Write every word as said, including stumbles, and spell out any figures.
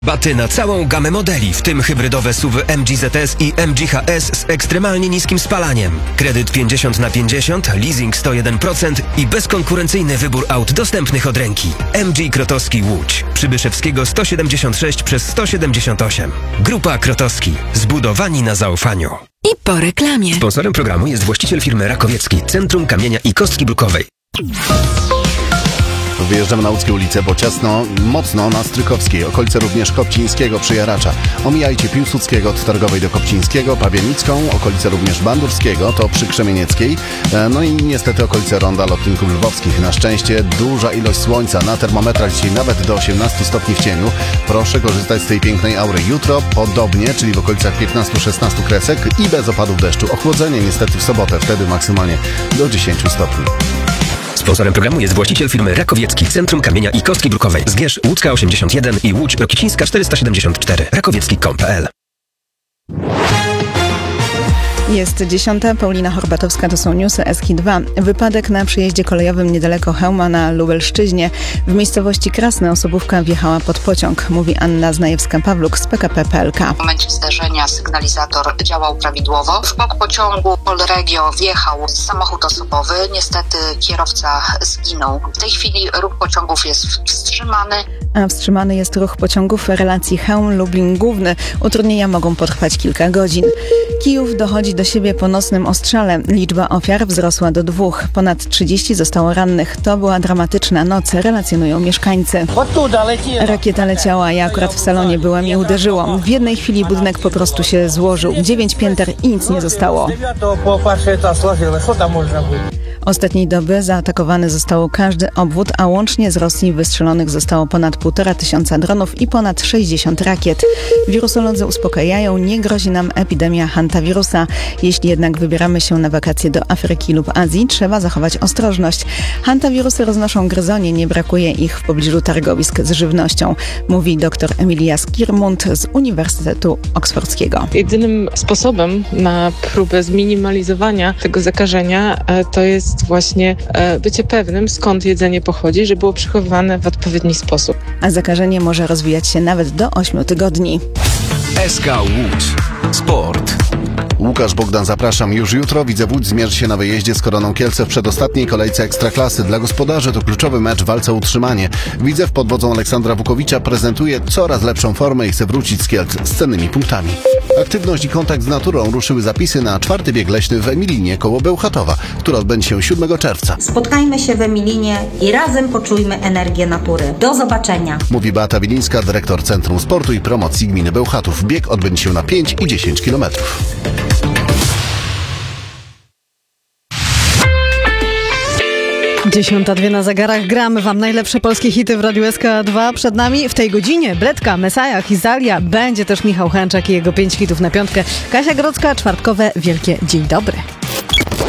Baty na całą gamę modeli, w tym hybrydowe S U V M G Z S i M G H S z ekstremalnie niskim spalaniem. Kredyt pięćdziesiąt na pięćdziesiąt, leasing sto jeden procent i bezkonkurencyjny wybór aut dostępnych od ręki. M G Krotowski Łódź. Przybyszewskiego sto siedemdziesiąt sześć przez sto siedemdziesiąt osiem. Grupa Krotowski. Zbudowani na zaufaniu. I po reklamie. Sponsorem programu jest właściciel firmy Rakowiecki, Centrum Kamienia i Kostki Brukowej. Wyjeżdżamy na łódzkie ulice, bo ciasno, mocno na Strykowskiej, okolice również Kopcińskiego przy Jaracza. Omijajcie Piłsudskiego od Targowej do Kopcińskiego, Pawienicką, okolice również Bandurskiego, to przy Krzemienieckiej. No i niestety okolice ronda lotników lwowskich. Na szczęście duża ilość słońca, na termometrach dzisiaj nawet do osiemnastu stopni w cieniu. Proszę korzystać z tej pięknej aury. Jutro podobnie, czyli w okolicach piętnastu szesnastu kresek i bez opadów deszczu. Ochłodzenie niestety w sobotę, wtedy maksymalnie do dziesięciu stopni. Sponsorem programu jest właściciel firmy Rakowiecki, Centrum Kamienia i Kostki Brukowej. Zgierz Łódzka osiemdziesiąt jeden i Łódź Rokicińska czterysta siedemdziesiąt cztery. rakowiecki kropka com kropka p l. Jest dziesiąta, Paulina Horbatowska, to są newsy S K dwa. Wypadek na przejeździe kolejowym niedaleko Chełma na Lubelszczyźnie. W miejscowości Krasne osobówka wjechała pod pociąg, mówi Anna Znajewska-Pawluk z P K P kropka P L K. W momencie zdarzenia sygnalizator działał prawidłowo. W bok pociągu Polregio wjechał samochód osobowy. Niestety kierowca zginął. W tej chwili ruch pociągów jest wstrzymany. A wstrzymany jest ruch pociągów w relacji Chełm-Lublin Główny. Utrudnienia mogą potrwać kilka godzin. Kijów dochodzi do siebie po nocnym ostrzale. Liczba ofiar wzrosła do dwóch. Ponad trzydzieści zostało rannych. To była dramatyczna noc, relacjonują mieszkańcy. Rakieta leciała, ja akurat w salonie byłem i uderzyło. W jednej chwili budynek po prostu się złożył. Dziewięć pięter i nic nie zostało. Ostatniej doby zaatakowany został każdy obwód, a łącznie z Rosji wystrzelonych zostało ponad półtora tysiąca dronów i ponad sześćdziesiąt rakiet. Wirusolodzy uspokajają, nie grozi nam epidemia hantawirusa. Jeśli jednak wybieramy się na wakacje do Afryki lub Azji, trzeba zachować ostrożność. Hantawirusy roznoszą gryzonie, nie brakuje ich w pobliżu targowisk z żywnością, mówi dr Emilia Skirmund z Uniwersytetu Oksfordzkiego. Jedynym sposobem na próbę zminimalizowania tego zakażenia to jest właśnie bycie pewnym, skąd jedzenie pochodzi, żeby było przechowywane w odpowiedni sposób. A zakażenie może rozwijać się nawet do ośmiu tygodni. S K Łódź. Sport. Łukasz Bogdan, zapraszam. Już jutro Widzew Łódź zmierzy się na wyjeździe z Koroną Kielce w przedostatniej kolejce Ekstraklasy. Dla gospodarzy to kluczowy mecz w walce o utrzymanie. Widzew pod wodzą Aleksandra Wukowicza prezentuje coraz lepszą formę i chce wrócić z Kielc z cennymi punktami. Aktywność i kontakt z naturą ruszyły zapisy na czwarty bieg leśny w Emilinie koło Bełchatowa, który odbędzie się siódmego czerwca. Spotkajmy się w Emilinie i razem poczujmy energię natury. Do zobaczenia. Mówi Beata Wilińska, dyrektor Centrum Sportu i Promocji Gminy Bełchatów. Bieg odbędzie się na pięć i dziesięć kilometrów. Dziesiąta dwie na zegarach. Gramy wam najlepsze polskie hity w Radiu S K dwa. Przed nami w tej godzinie Bledka, Mesaja, Hizalia. Będzie też Michał Chęczak i jego pięć hitów na piątkę. Kasia Grodzka, czwartkowe Wielkie Dzień Dobry.